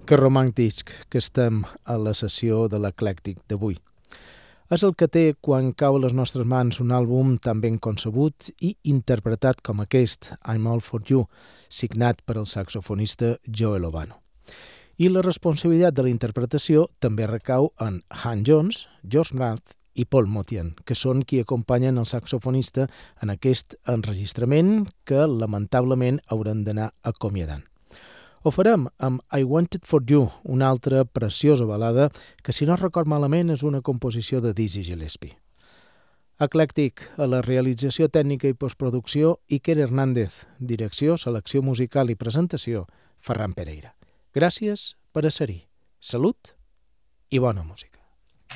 Que romàntic que estem a la sessió de l'Eclèctic d'avui. És el que té quan cau a les nostres mans un àlbum tan ben concebut i interpretat com aquest, I'm All For You, signat per el saxofonista Joe Lovano. I la responsabilitat de la interpretació també recau en Han Jones, George Mraz i Paul Motian, que són qui acompanyen el saxofonista en aquest enregistrament que lamentablement haurem d'anar acomiadant. Ho farem amb I Wanted For You, una altra preciosa balada que, si no record malament, és una composició de Dizzy Gillespie. Eclèctic, a la realització tècnica i postproducció, Iker Hernández, direcció, selecció musical i presentació, Ferran Pereira. Gràcies per a ser-hi. Salut i bona música.